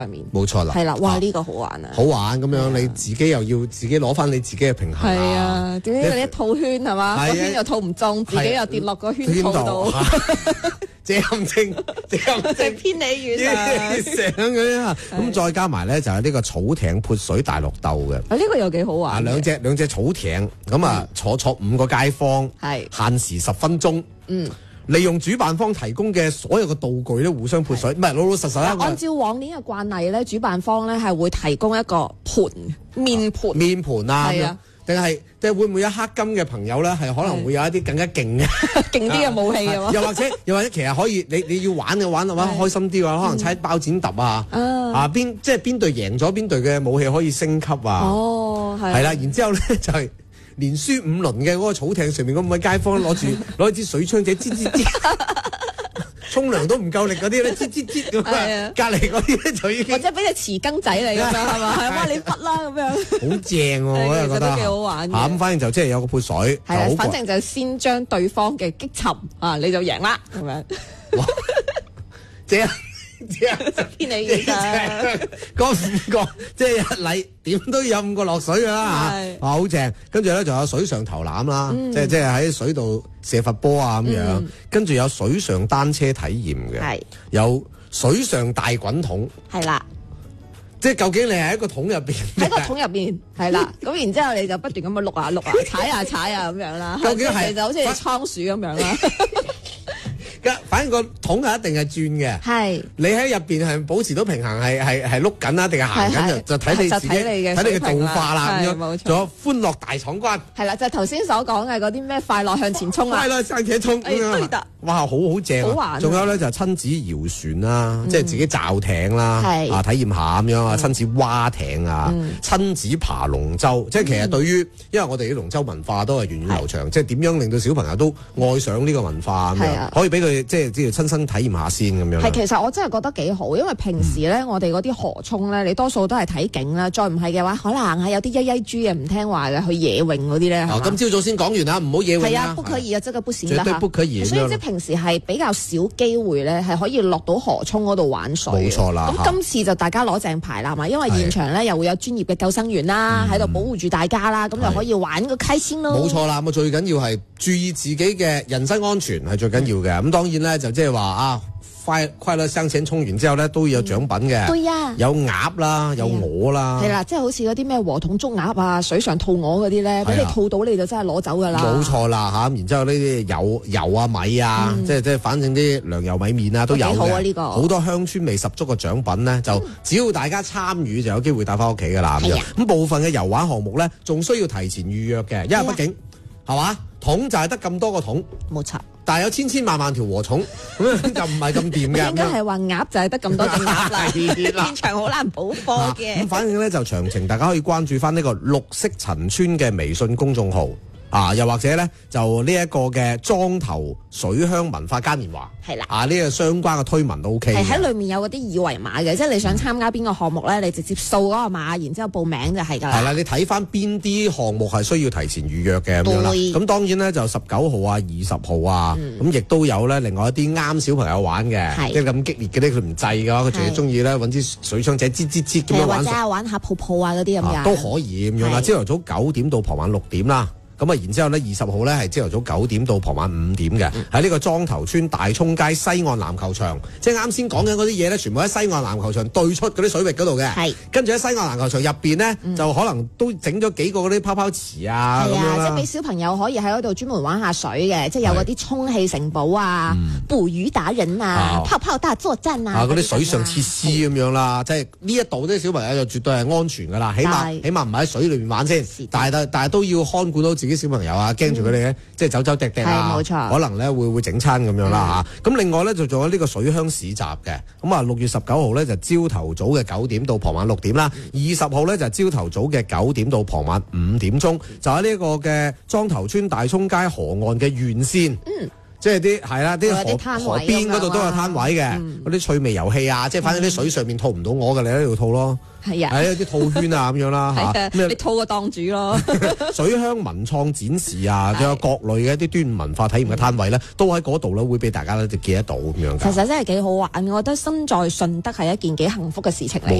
面。 冇錯啦， 係啦，哇！呢個好玩啊， 好玩咁樣，你自己又要自己攞翻你自己嘅平衡。 係啊，點知你一套圈係嘛？個圈又套唔中，自己又跌落個圈套度。 正偏離遠啊！ 上嗰啲咁再加埋咧就係呢個草艇潑水大樂鬥嘅。 呢個又幾好玩。 兩隻草艇咁啊，坐5個街坊，係限時10分鐘。利用主辦方提供嘅所有嘅道具咧，互相潑水，唔係老實啦。 按照往年嘅慣例咧，主辦方咧係會提供一個面盤啊，定係會唔會有黑金嘅朋友咧？係可能會有一啲更加勁啲嘅武器嘅喎。 又或者其實可以你要玩開心啲嘅話，可能猜包剪揼啊，邊隊贏咗邊隊嘅武器可以升級啊。哦，係啦，然之後咧就係連輸5輪嘅嗰個草艇上面嗰5位街坊攞支水槍仔擠沖涼都唔夠力嗰啲咧，擠咁啊！隔離嗰啲咧就已經或者俾隻匙羹仔嚟咁樣係嘛？係哇，你筆啦咁樣， 好正喎！我覺得都幾好玩嘅。 咁反正就即係有個潑水， 係啦，反正就先將對方嘅擊沉啊，你就贏啦咁樣。正偏你嘅嗰5個即係一禮點都有5個落水㗎啦嚇，好正。跟住咧仲有水上投籃啦，即係喺水度射罰波啊咁樣。跟住有水上單車體驗嘅，有水上大滾筒，係啦。即係究竟你係喺個桶入邊？ 喺個桶入邊係啦。咁然之後你就不斷咁樣碌啊，踩啊咁樣啦。究竟係就好似倉鼠咁樣啦。 反正個桶係一定係轉嘅，係你喺入邊係保持到平衡，係碌緊啊，定係行緊就睇你自己睇你嘅造化啦咁樣。冇錯，仲有歡樂大闖關，係啦，就係頭先所講嘅嗰啲咩快樂向前衝啊，快樂向前衝咁樣。哇，好正，好玩。仲有咧就係親子搖船啦，即係自己罩艇啦，啊體驗下咁樣啊，親子划艇啊，親子爬龍舟。即係其實對於，因為我哋啲龍舟文化都係源遠流長，即係點樣令到小朋友都愛上呢個文化咁樣，可以俾佢。即係親身體驗下先咁樣。係，其實我真係覺得幾好，因為平時咧，我哋嗰啲河涌咧，你多數都係睇景啦。再唔係嘅話，可能係有啲曳豬嘅唔聽話嘅，去野泳嗰啲咧。今朝早先講完啦，唔好野泳。係啊，不可以啊，即係個不行啦。絕對不可以。所以即係平時係比較少機會咧，係可以落到河涌嗰度玩水。冇錯啦。咁今次就大家攞正牌啦嘛，因為現場咧又會有專業嘅救生員啦，喺度保護住大家啦，咁就可以玩個開心咯。冇錯啦，咁啊最緊要係注意自己嘅人身安全係最緊要嘅。咁當然咧就即係話啊，快樂向前衝完之後咧都要有獎品嘅。對呀，有鴨啦，有鵝啦。係啦，即係好似嗰啲咩河桶捉鴨啊，水上套鵝嗰啲咧，俾你套到你就真係攞走噶啦。冇錯啦嚇，然之後呢啲油啊米啊，即係反正啲糧油米麵啊都有嘅。好啊呢個，好多鄉村味十足嘅獎品咧，就只要大家參與就有機會帶翻屋企噶啦咁樣。咁部分嘅遊玩項目咧，仲需要提前預約嘅，因為畢竟係嘛，桶就係得咁多個桶，冇錯。但係有千萬條禾蟲，咁就唔係咁掂嘅。應該係話鴨就係得咁多隻鴨啦，現場好難補課嘅。咁反正咧就詳情，大家可以關注翻呢個綠色陳村嘅微信公眾號。又或者咧，就呢一個嘅莊頭水鄉文化嘉年華，係啦，呢個相關嘅推文都 OK。係喺裏面有嗰啲二維碼嘅，即係你想參加邊個項目咧，你直接掃嗰個碼，然之後報名就係㗎啦。係啦，你睇翻邊啲項目係需要提前預約嘅咁樣啦。咁當然咧就19號啊、20號啊，咁亦都有咧另外一啲啱小朋友玩嘅，即係咁激烈嘅咧，佢唔制嘅話，佢淨係中意咧揾支水槍仔擠咁樣玩。或者玩下泡泡啊嗰啲咁樣都可以咁樣啦。朝頭早9點到傍晚6點啦。咁啊，然之後咧，20號咧係朝頭早9點到傍晚5點嘅，喺呢個莊頭村大涌街西岸籃球場，即係啱先講緊嗰啲嘢咧，全部喺西岸籃球場對出嗰啲水域嗰度嘅。係，跟住喺西岸籃球場入邊咧，就可能都整咗幾個嗰啲泡泡池啊，咁樣啦，即係俾小朋友可以喺嗰度專門玩下水嘅，即係有嗰啲充氣城堡啊、捕魚達人啊、泡泡大作戰啊，嗰啲水上設施咁樣啦，即係呢一度啲小朋友就絕對係安全噶啦，起碼唔係喺水裏面玩先，但係都要看顧到自己。啲小朋友啊，驚住佢哋咧，即係走走趯趯啊，冇錯，可能咧會整餐咁樣啦嚇。咁另外咧就仲有呢個水鄉市集嘅。咁啊，6月19號咧就朝頭早嘅9點到傍晚6點啦。20號咧就朝頭早嘅9點到傍晚5點鐘，就喺呢個嘅莊頭村大涌街河岸嘅沿線。 即係啲係啦，啲河邊嗰度都有攤位嘅，嗰啲趣味遊戲啊，即係反正啲水上面套唔到我嘅，你喺度套咯。 係啊， 係啲套圈啊咁樣啦嚇， 你套個檔主咯。 水鄉文創展示啊，仲有各類嘅一啲端午文化體驗嘅攤位咧，都喺嗰度咧會俾大家咧就見得到咁樣。 其實真係幾好玩，我覺得身在順德係一件幾幸福嘅事情嚟。